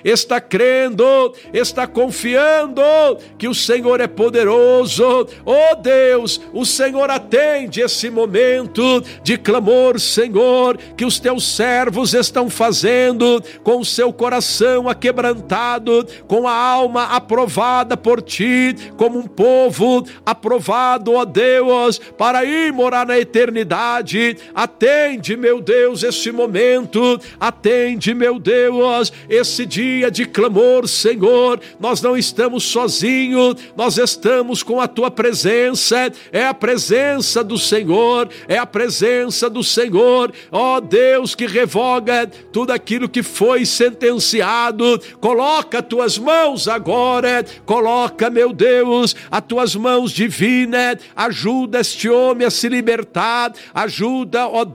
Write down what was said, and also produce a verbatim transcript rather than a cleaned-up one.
está crendo, está confiando que o Senhor é poderoso. Oh Deus, o Senhor atende esse momento de clamor, Senhor, que os teus servos estão fazendo com o seu coração aquebrantado, com a alma aprovada por ti, como um povo aprovado, ó Deus, para ir morar na eternidade. Atende, meu Deus, esse momento, atende, meu Deus, esse dia de clamor, Senhor. Nós não estamos sozinhos, nós estamos com a tua presença, é a presença do Senhor, é a presença do Senhor, ó Deus, que revoga tudo aquilo que foi sentenciado. Coloca as tuas mãos agora, coloca, meu Deus, as tuas mãos divinas, ajuda este homem a se libertar, ajuda, ó